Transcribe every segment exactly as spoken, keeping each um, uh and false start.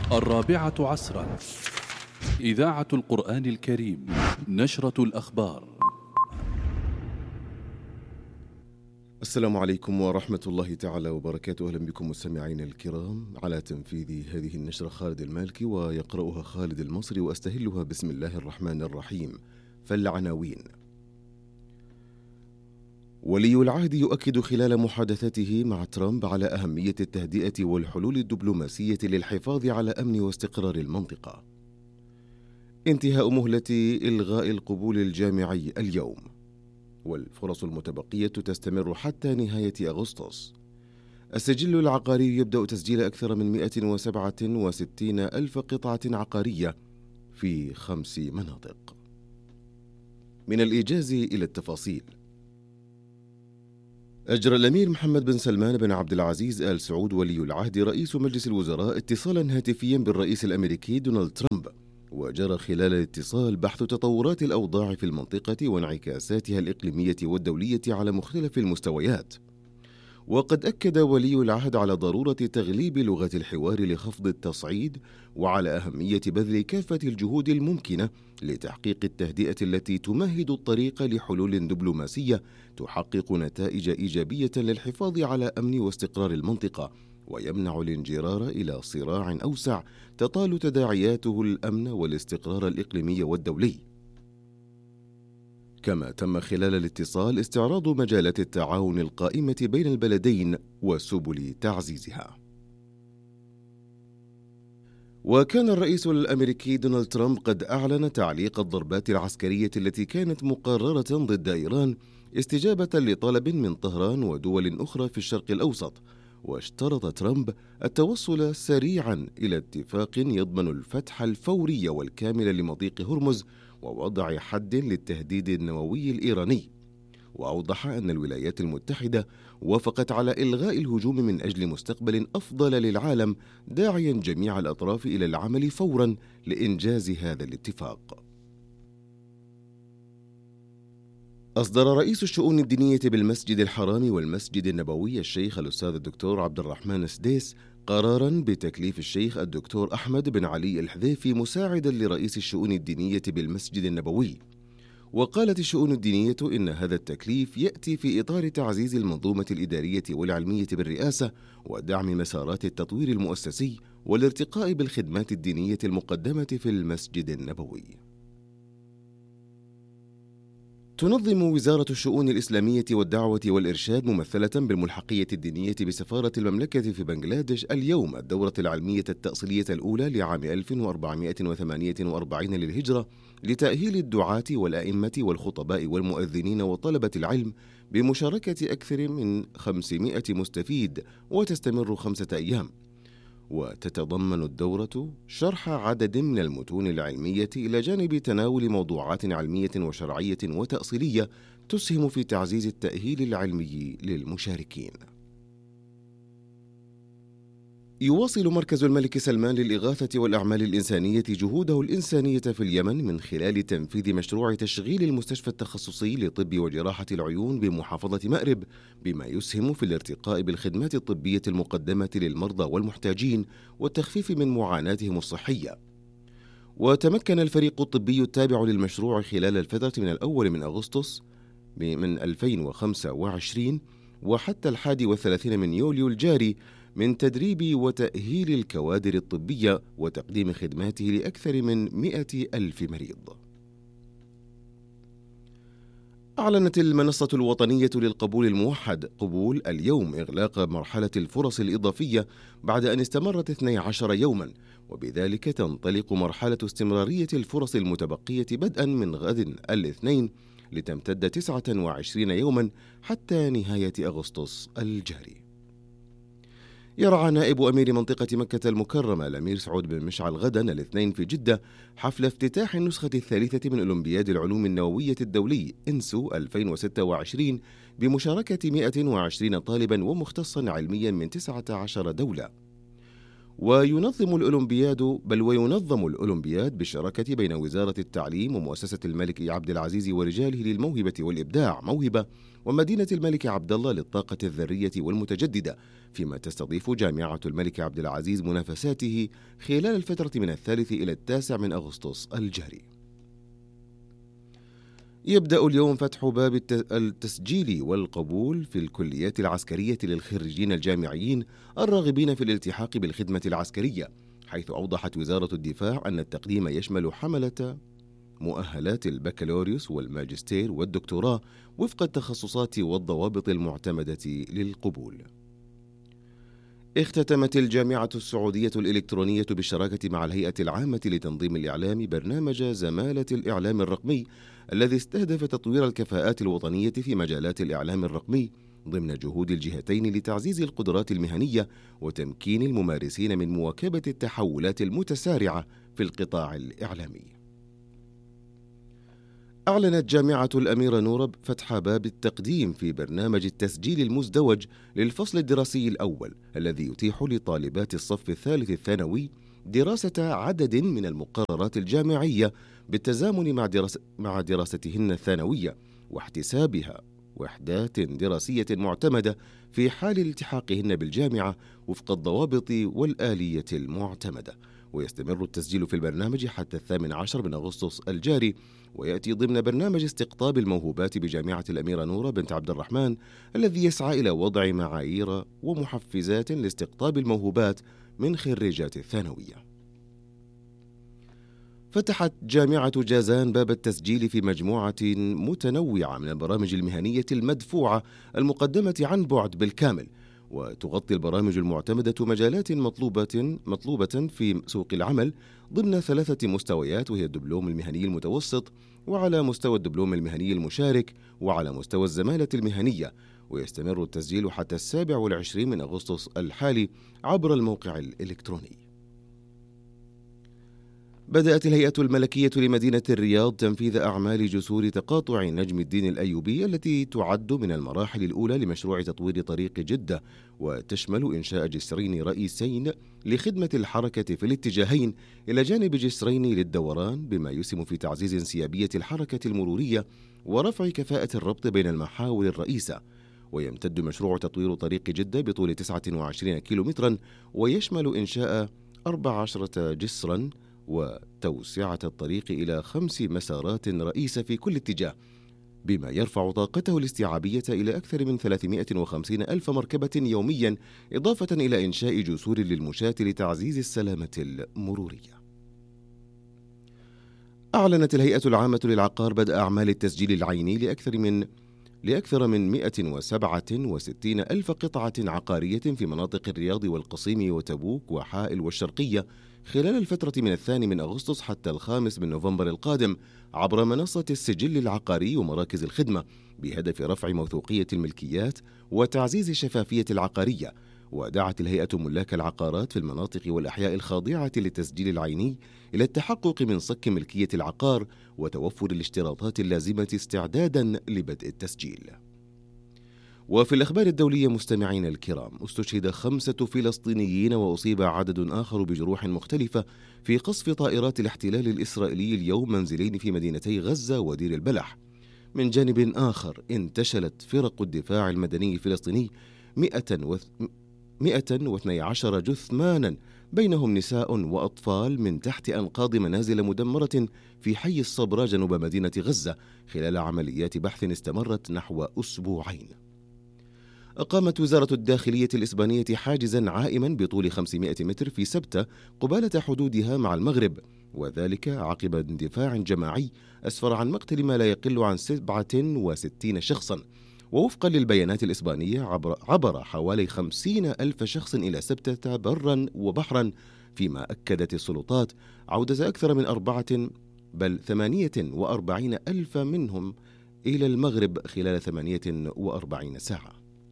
الرابعة عصرا، إذاعة القرآن الكريم، نشرة الأخبار. السلام عليكم ورحمة الله تعالى وبركاته. أهلا بكم مستمعين الكرام. على تنفيذ هذه النشرة خالد المالكي، ويقرأها خالد المصري، وأستهلها بسم الله الرحمن الرحيم. فالعناوين: ولي العهد يؤكد خلال محادثته مع ترامب على أهمية التهدئة والحلول الدبلوماسية للحفاظ على أمن واستقرار المنطقة. انتهاء مهلة إلغاء القبول الجامعي اليوم، والفرص المتبقية تستمر حتى نهاية أغسطس. السجل العقاري يبدأ تسجيل أكثر من مئة وسبعة وستين ألف قطعة عقارية في خمس مناطق. من الإيجاز إلى التفاصيل. أجرى الأمير محمد بن سلمان بن عبد العزيز آل سعود ولي العهد رئيس مجلس الوزراء اتصالا هاتفيا بالرئيس الأمريكي دونالد ترامب، وجرى خلال الاتصال بحث تطورات الأوضاع في المنطقة وانعكاساتها الإقليمية والدولية على مختلف المستويات. وقد أكد ولي العهد على ضرورة تغليب لغة الحوار لخفض التصعيد، وعلى أهمية بذل كافة الجهود الممكنة لتحقيق التهدئة التي تمهد الطريق لحلول دبلوماسية تحقق نتائج إيجابية للحفاظ على أمن واستقرار المنطقة، ويمنع الانجرار إلى صراع أوسع تطال تداعياته الأمن والاستقرار الإقليمي والدولي. كما تم خلال الاتصال استعراض مجالات التعاون القائمة بين البلدين وسبل تعزيزها. وكان الرئيس الأمريكي دونالد ترامب قد أعلن تعليق الضربات العسكرية التي كانت مقررة ضد إيران استجابة لطلب من طهران ودول أخرى في الشرق الأوسط، واشترط ترامب التوصل سريعا إلى اتفاق يضمن الفتح الفوري والكامل لمضيق هرمز ووضع حد للتهديد النووي الإيراني. وأوضح أن الولايات المتحدة وافقت على إلغاء الهجوم من أجل مستقبل أفضل للعالم، داعيا جميع الأطراف إلى العمل فورا لإنجاز هذا الاتفاق. أصدر رئيس الشؤون الدينية بالمسجد الحرام والمسجد النبوي الشيخ الأستاذ الدكتور عبد الرحمن السديس قراراً بتكليف الشيخ الدكتور أحمد بن علي الحذيفي مساعداً لرئيس الشؤون الدينية بالمسجد النبوي. وقالت الشؤون الدينية إن هذا التكليف يأتي في إطار تعزيز المنظومة الإدارية والعلمية بالرئاسة، ودعم مسارات التطوير المؤسسي والارتقاء بالخدمات الدينية المقدمة في المسجد النبوي. تنظم وزارة الشؤون الإسلامية والدعوة والإرشاد ممثلة بالملحقية الدينية بسفارة المملكة في بنغلاديش اليوم الدورة العلمية التأصيلية الأولى لعام ألف وأربعمائة وثمانية وأربعين للهجرة لتأهيل الدعاة والأئمة والخطباء والمؤذنين وطلبة العلم بمشاركة أكثر من خمسمائة مستفيد، وتستمر خمسة أيام. وتتضمن الدورة شرح عدد من المتون العلمية إلى جانب تناول موضوعات علمية وشرعية وتأصيلية تسهم في تعزيز التأهيل العلمي للمشاركين. يواصل مركز الملك سلمان للإغاثة والأعمال الإنسانية جهوده الإنسانية في اليمن من خلال تنفيذ مشروع تشغيل المستشفى التخصصي لطب وجراحة العيون بمحافظة مأرب، بما يسهم في الارتقاء بالخدمات الطبية المقدمة للمرضى والمحتاجين والتخفيف من معاناتهم الصحية. وتمكن الفريق الطبي التابع للمشروع خلال الفترة من الأول من أغسطس من ألفين وخمسة وعشرين وحتى الحادي والثلاثين من يوليو الجاري من تدريب وتأهيل الكوادر الطبية وتقديم خدماته لأكثر من مئة ألف مريض. أعلنت المنصة الوطنية للقبول الموحد قبول اليوم إغلاق مرحلة الفرص الإضافية بعد أن استمرت اثني عشر يوما، وبذلك تنطلق مرحلة استمرارية الفرص المتبقية بدءا من غد الاثنين لتمتد تسعة وعشرين يوما حتى نهاية أغسطس الجاري. يرعى نائب أمير منطقة مكة المكرمة الأمير سعود بن مشعل غدا الاثنين في جدة حفل افتتاح النسخة الثالثة من أولمبياد العلوم النووية الدولي إنسو ألفين وستة وعشرين بمشاركة مئة وعشرين طالبا ومختصا علميا من تسعة عشر دولة. وينظم الأولمبياد بل وينظم الأولمبياد بالشراكة بين وزارة التعليم ومؤسسة الملك عبد العزيز ورجاله للموهبة والإبداع موهبة ومدينة الملك عبد الله للطاقة الذرية والمتجددة، فيما تستضيف جامعة الملك عبد العزيز منافساته خلال الفترة من الثالث إلى التاسع من أغسطس الجاري. يبدأ اليوم فتح باب التسجيل والقبول في الكليات العسكرية للخريجين الجامعيين الراغبين في الالتحاق بالخدمة العسكرية، حيث أوضحت وزارة الدفاع أن التقديم يشمل حملة مؤهلات البكالوريوس والماجستير والدكتوراه وفق التخصصات والضوابط المعتمدة للقبول. اختتمت الجامعة السعودية الإلكترونية بالشراكة مع الهيئة العامة لتنظيم الإعلام برنامج زمالة الإعلام الرقمي الذي استهدف تطوير الكفاءات الوطنية في مجالات الإعلام الرقمي ضمن جهود الجهتين لتعزيز القدرات المهنية وتمكين الممارسين من مواكبة التحولات المتسارعة في القطاع الإعلامي. أعلنت جامعة الأميرة نورب فتح باب التقديم في برنامج التسجيل المزدوج للفصل الدراسي الأول الذي يتيح لطالبات الصف الثالث الثانوي دراسة عدد من المقررات الجامعية بالتزامن مع, دراسة مع دراستهن الثانوية واحتسابها وحدات دراسية معتمدة في حال التحاقهن بالجامعة وفق الضوابط والآلية المعتمدة. ويستمر التسجيل في البرنامج حتى الثامن عشر من أغسطس الجاري، ويأتي ضمن برنامج استقطاب الموهوبات بجامعة الأميرة نورة بنت عبد الرحمن الذي يسعى إلى وضع معايير ومحفزات لاستقطاب الموهوبات من خريجات الثانوية. فتحت جامعة جازان باب التسجيل في مجموعة متنوعة من البرامج المهنية المدفوعة المقدمة عن بعد بالكامل، وتغطي البرامج المعتمدة مجالات مطلوبة مطلوبة في سوق العمل ضمن ثلاثة مستويات، وهي الدبلوم المهني المتوسط وعلى مستوى الدبلوم المهني المشارك وعلى مستوى الزمالة المهنية. ويستمر التسجيل حتى السابع والعشرين من أغسطس الحالي عبر الموقع الإلكتروني. بدأت الهيئة الملكية لمدينة الرياض تنفيذ أعمال جسور تقاطع نجم الدين الأيوبي التي تعد من المراحل الأولى لمشروع تطوير طريق جدة، وتشمل إنشاء جسرين رئيسين لخدمة الحركة في الاتجاهين إلى جانب جسرين للدوران، بما يسهم في تعزيز انسيابية الحركة المرورية ورفع كفاءة الربط بين المحاور الرئيسة. ويمتد مشروع تطوير طريق جدة بطول تسعة وعشرين كيلومترا، ويشمل إنشاء أربع عشرة جسرا وتوسعة الطريق إلى خمس مسارات رئيسة في كل اتجاه، بما يرفع طاقته الاستيعابية إلى أكثر من ثلاثمائة وخمسين ألف مركبة يوميا، إضافة إلى إنشاء جسور للمشاة لتعزيز السلامة المرورية. أعلنت الهيئة العامة للعقار بدء أعمال التسجيل العيني لأكثر من لأكثر من مائة وسبعة وستين ألف قطعة عقارية في مناطق الرياض والقصيم وتبوك وحائل والشرقية خلال الفترة من الثاني من أغسطس حتى الخامس من نوفمبر القادم عبر منصة السجل العقاري ومراكز الخدمة، بهدف رفع موثوقية الملكيات وتعزيز الشفافية العقارية. ودعت الهيئة ملاك العقارات في المناطق والأحياء الخاضعة للتسجيل العيني إلى التحقق من صك ملكية العقار وتوفر الاشتراطات اللازمة استعدادا لبدء التسجيل. وفي الأخبار الدولية مستمعين الكرام، استشهد خمسة فلسطينيين وأصيب عدد آخر بجروح مختلفة في قصف طائرات الاحتلال الإسرائيلي اليوم منزلين في مدينتي غزة ودير البلح. من جانب آخر، انتشلت فرق الدفاع المدني الفلسطيني مئة واثني عشر جثمانا بينهم نساء وأطفال من تحت أنقاض منازل مدمرة في حي الصبرا جنوب مدينة غزة خلال عمليات بحث استمرت نحو أسبوعين. أقامت وزارة الداخلية الإسبانية حاجزا عائما بطول خمسمائة متر في سبتة قبالة حدودها مع المغرب، وذلك عقب اندفاع جماعي أسفر عن مقتل ما لا يقل عن سبعة وستين شخصا. ووفقا للبيانات الإسبانية عبر, عبر حوالي خمسين ألف شخص إلى سبتة برا وبحرا، فيما أكدت السلطات عودة أكثر من أربعة بل ثمانية وأربعين ألف منهم إلى المغرب خلال ثمانية وأربعين ساعة.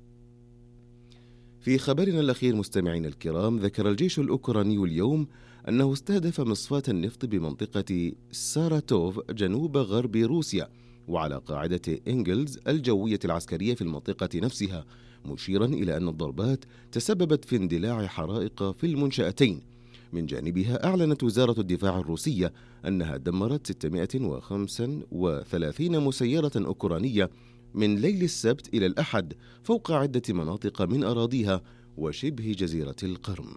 في خبرنا الأخير مستمعين الكرام، ذكر الجيش الأوكراني اليوم أنه استهدف مصفاة النفط بمنطقة ساراتوف جنوب غرب روسيا وعلى قاعدة إنجلز الجوية العسكرية في المنطقة نفسها، مشيرا إلى أن الضربات تسببت في اندلاع حرائق في المنشأتين. من جانبها أعلنت وزارة الدفاع الروسية أنها دمرت ستمائة وخمسة وثلاثين مسيرة أوكرانية من ليل السبت إلى الأحد فوق عدة مناطق من أراضيها وشبه جزيرة القرم.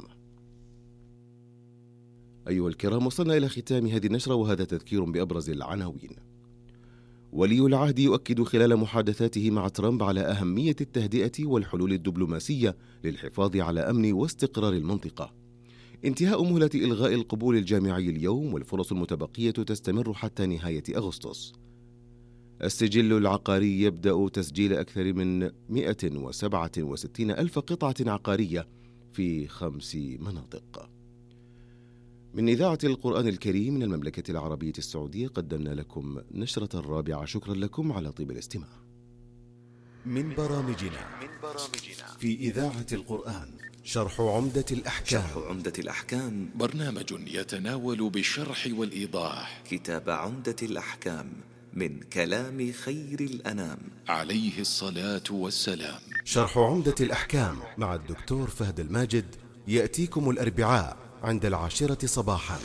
أيها الكرام، وصلنا إلى ختام هذه النشرة، وهذا تذكير بأبرز العناوين. ولي العهد يؤكد خلال محادثاته مع ترامب على أهمية التهدئة والحلول الدبلوماسية للحفاظ على أمن واستقرار المنطقة. انتهاء مهلة إلغاء القبول الجامعي اليوم، والفرص المتبقية تستمر حتى نهاية أغسطس. السجل العقاري يبدأ تسجيل أكثر من مئة وسبعة وستين ألف قطعة عقارية في خمس مناطق. من إذاعة القرآن الكريم من المملكة العربية السعودية قدمنا لكم نشرة الرابعة. شكرا لكم على طيب الاستماع. من برامجنا من برامجنا في إذاعة القرآن شرح عمدة الأحكام. شرح عمدة الأحكام برنامج يتناول بالشرح والإيضاح كتاب عمدة الأحكام من كلام خير الأنام عليه الصلاة والسلام. شرح عمدة الأحكام مع الدكتور فهد الماجد يأتيكم الأربعاء عند العاشرة صباحا.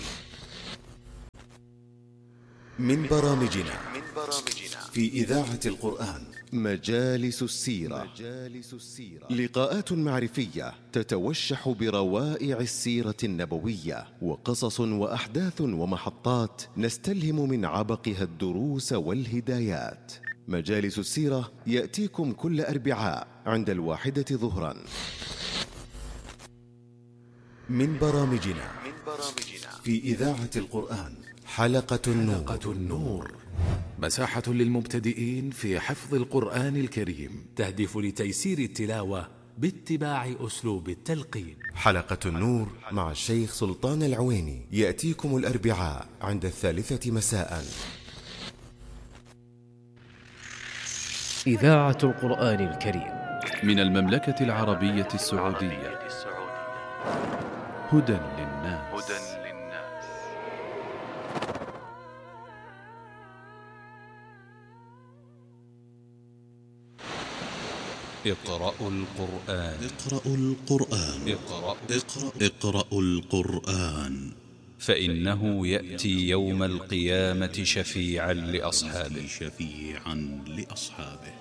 من برامجنا من برامجنا في إذاعة القرآن مجالس السيرة. مجالس السيرة لقاءات معرفية تتوشح بروائع السيرة النبوية، وقصص وأحداث ومحطات نستلهم من عبقها الدروس والهدايات. مجالس السيرة يأتيكم كل أربعاء عند الواحدة ظهرا. من برامجنا من برامجنا في إذاعة القرآن حلقة النور. حلقة النور مساحة للمبتدئين في حفظ القرآن الكريم، تهدف لتيسير التلاوة باتباع أسلوب التلقين. حلقة النور مع الشيخ سلطان العويني يأتيكم الأربعاء عند الثالثة مساء. إذاعة القرآن الكريم من المملكة العربية السعودية. هدى للناس. اقرأوا القرآن. اقرأوا القرآن. اقرأ اقرأ اقرأوا القرآن فإنه يأتي يوم القيامة شفيعا لأصحابه. شفيعا لأصحابه